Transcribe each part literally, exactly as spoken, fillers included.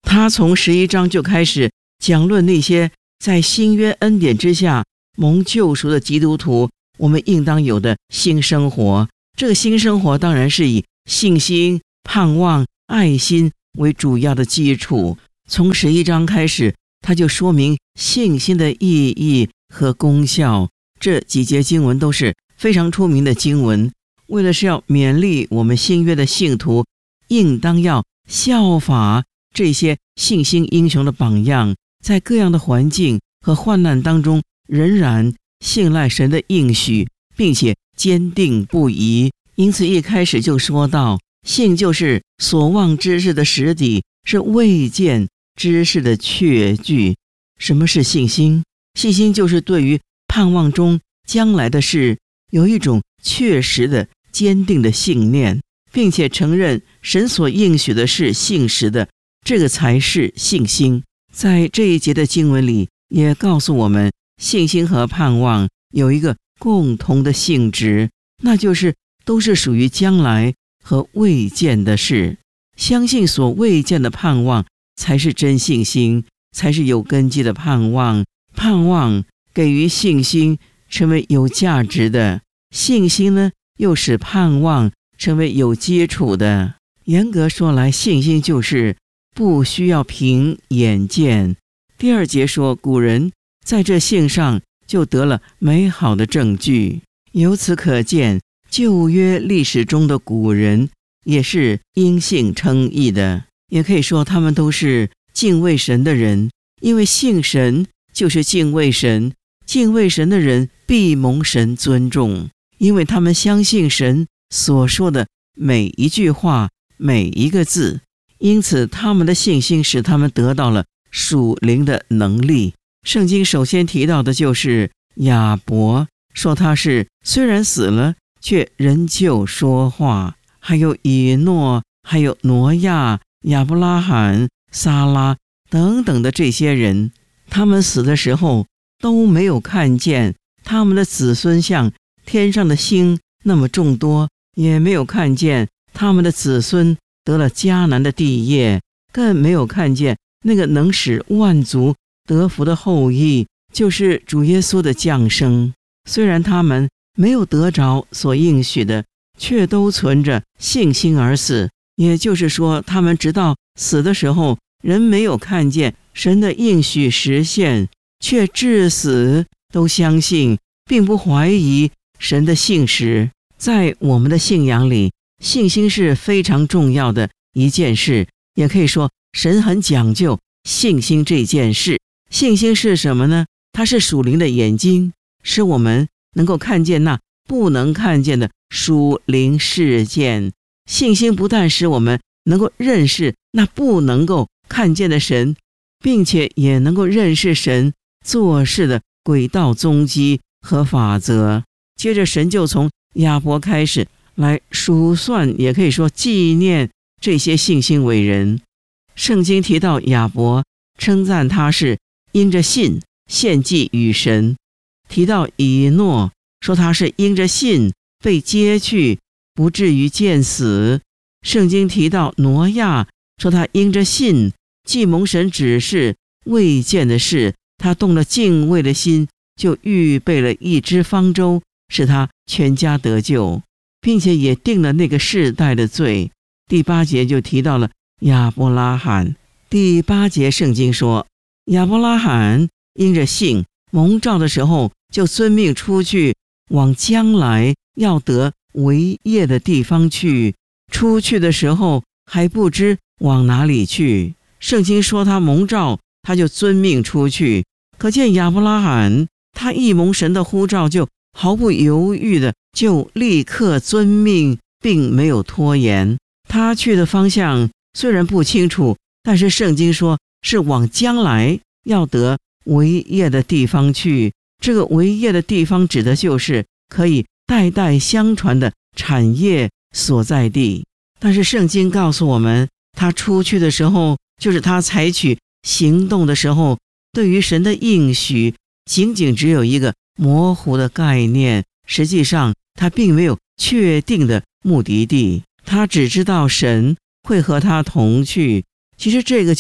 他从十一章就开始讲论那些在新约恩典之下蒙救赎的基督徒，我们应当有的新生活。这个新生活当然是以信心、盼望、爱心为主要的基础。从十一章开始，他就说明信心的意义和功效。这几节经文都是非常出名的经文，为了是要勉励我们新约的信徒，应当要效法这些信心英雄的榜样，在各样的环境和患难当中，仍然信赖神的应许，并且坚定不移。因此一开始就说到，信就是所望之事的实底，是未见之事的确据。什么是信心？信心就是对于盼望中将来的事有一种确实的坚定的信念，并且承认神所应许的是信实的，这个才是信心。在这一节的经文里也告诉我们，信心和盼望有一个共同的性质，那就是都是属于将来和未见的事。相信所未见的盼望才是真信心，才是有根基的盼望。盼望给予信心成为有价值的，信心呢又使盼望成为有基础的。严格说来，信心就是不需要凭眼见。第二节说，古人在这信上就得了美好的证据。由此可见，旧约历史中的古人也是因信称义的，也可以说他们都是敬畏神的人，因为信神就是敬畏神，敬畏神的人必蒙神尊重，因为他们相信神所说的每一句话，每一个字，因此他们的信心使他们得到了属灵的能力。圣经首先提到的就是亚伯，说他是虽然死了却仍旧说话，还有以诺，还有挪亚、亚伯拉罕、撒拉等等的这些人，他们死的时候都没有看见他们的子孙像天上的星那么众多，也没有看见他们的子孙得了迦南的地业，更没有看见那个能使万族得福的后裔，就是主耶稣的降生。虽然他们没有得着所应许的，却都存着信心而死，也就是说，他们直到死的时候仍没有看见神的应许实现，却至死都相信，并不怀疑神的信实。在我们的信仰里，信心是非常重要的一件事，也可以说神很讲究信心这件事。信心是什么呢？它是属灵的眼睛，使我们能够看见那不能看见的属灵事件。信心不但使我们能够认识那不能够看见的神，并且也能够认识神做事的轨道踪迹和法则。接着神就从亚伯开始来数算，也可以说纪念这些信心伟人。圣经提到亚伯，称赞他是因着信献祭与神；提到以诺，说他是因着信被接去，不至于见死。圣经提到挪亚，说他因着信既蒙神指示未见的事，他动了敬畏的心，就预备了一只方舟，使他全家得救，并且也定了那个世代的罪。第八节就提到了亚伯拉罕。第八节圣经说，亚伯拉罕因着信蒙召的时候，就遵命出去，往将来要得为业的地方去。出去的时候还不知往哪里去。圣经说他蒙召，他就遵命出去。可见亚伯拉罕他一蒙神的呼召，就毫不犹豫的就立刻遵命，并没有拖延。他去的方向虽然不清楚，但是圣经说是往将来要得为业的地方去。这个为业的地方指的就是可以代代相传的产业所在地。但是圣经告诉我们，他出去的时候，就是他采取行动的时候，对于神的应许仅仅只有一个模糊的概念，实际上他并没有确定的目的地，他只知道神会和他同去。其实这个就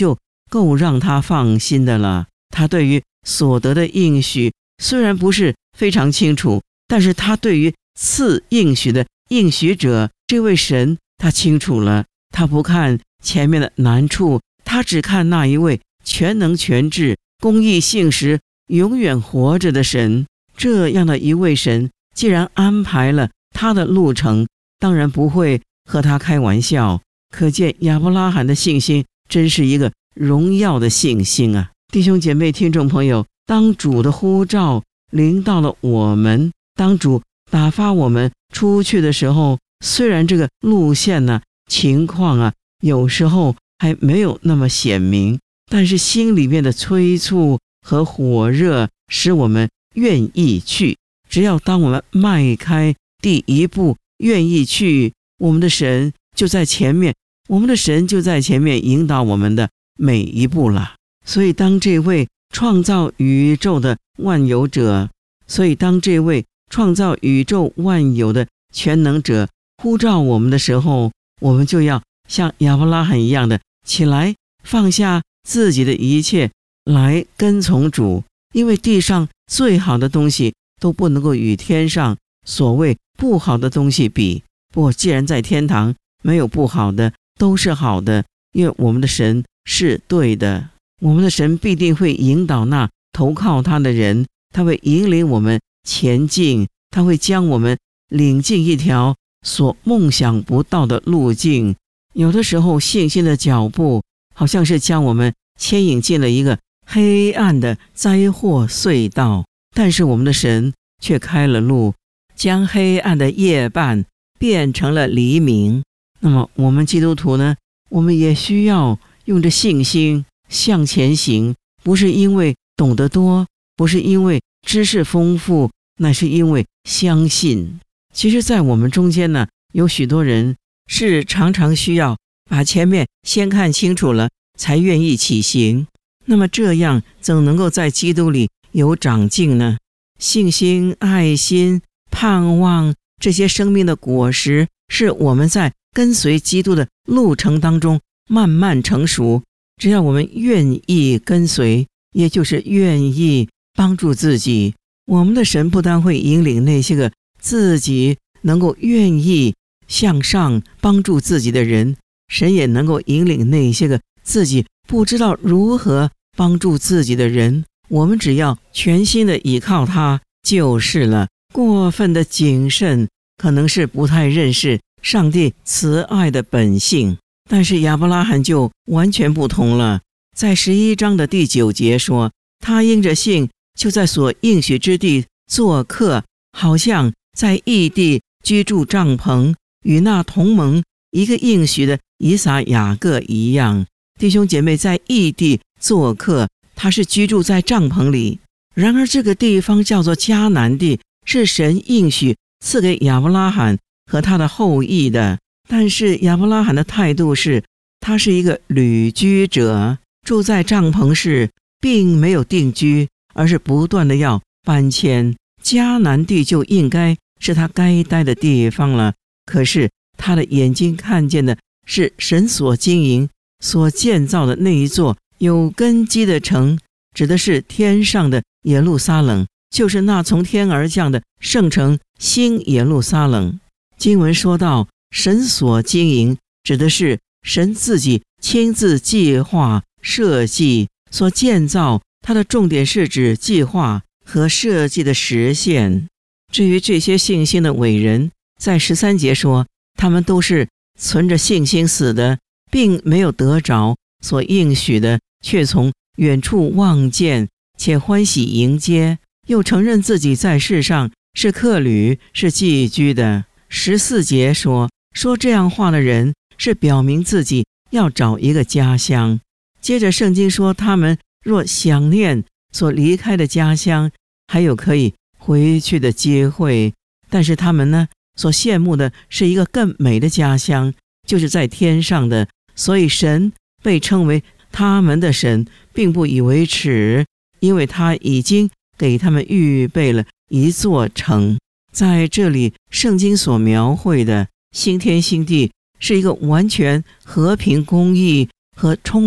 够让他放心的了。他对于所得的应许虽然不是非常清楚，但是他对于赐应许的应许者这位神他清楚了。他不看前面的难处，他只看那一位全能全智、公义信实、永远活着的神。这样的一位神既然安排了他的路程，当然不会和他开玩笑。可见亚伯拉罕的信心真是一个荣耀的信心啊！弟兄姐妹听众朋友，当主的呼召临到了我们，当主打发我们出去的时候，虽然这个路线呢、情况啊，有时候还没有那么显明，但是心里面的催促和火热使我们愿意去。只要当我们迈开第一步愿意去，我们的神就在前面，我们的神就在前面引导我们的每一步了。所以当这位创造宇宙的万有者，所以当这位创造宇宙万有的全能者呼召我们的时候，我们就要像亚伯拉罕一样的起来，放下自己的一切来跟从主。因为地上最好的东西都不能够与天上所谓不好的东西比。不过既然在天堂没有不好的，都是好的，因为我们的神是对的。我们的神必定会引导那投靠他的人，他会引领我们前进，他会将我们领进一条所梦想不到的路径。有的时候信心的脚步好像是将我们牵引进了一个黑暗的灾祸隧道，但是我们的神却开了路，将黑暗的夜半变成了黎明。那么我们基督徒呢，我们也需要用着信心向前行，不是因为懂得多，不是因为知识丰富，乃是因为相信。其实在我们中间呢，有许多人是常常需要把前面先看清楚了才愿意起行，那么这样怎能够在基督里有长进呢？信心、爱心、盼望，这些生命的果实是我们在跟随基督的路程当中慢慢成熟。只要我们愿意跟随，也就是愿意帮助自己，我们的神不但会引领那些个自己能够愿意向上帮助自己的人，神也能够引领那些个自己不知道如何帮助自己的人。我们只要全心的倚靠他就是了。过分的谨慎可能是不太认识上帝慈爱的本性，但是亚伯拉罕就完全不同了。在十一章的第九节说，他因着信就在所应许之地做客，好像在异地居住帐篷，与那同盟一个应许的以撒雅各一样。弟兄姐妹，在异地做客，他是居住在帐篷里。然而这个地方叫做迦南地，是神应许赐给亚伯拉罕和他的后裔的。但是亚伯拉罕的态度是，他是一个旅居者，住在帐篷是并没有定居，而是不断的要搬迁。迦南地就应该是他该待的地方了，可是他的眼睛看见的是神所经营所建造的那一座有根基的城，指的是天上的耶路撒冷，就是那从天而降的圣城新耶路撒冷。经文说到神所经营，指的是神自己亲自计划设计所建造，它的重点是指计划和设计的实现。至于这些信心的伟人，在十三节说，他们都是存着信心死的，并没有得着所应许的，却从远处望见，且欢喜迎接，又承认自己在世上是客旅，是寄居的。十四节说，说这样话的人是表明自己要找一个家乡。接着圣经说，他们若想念所离开的家乡，还有可以回去的机会，但是他们呢，所羡慕的是一个更美的家乡，就是在天上的。所以神被称为他们的神，并不以为耻，因为他已经给他们预备了一座城。在这里圣经所描绘的新天新地，是一个完全和平公义和充满了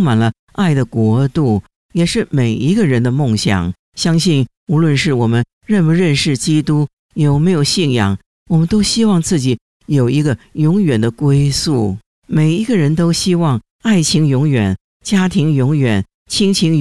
爱的国度，也是每一个人的梦想。相信无论是我们认不认识基督，有没有信仰，我们都希望自己有一个永远的归宿。每一个人都希望爱情永远，家庭永远，亲情永远。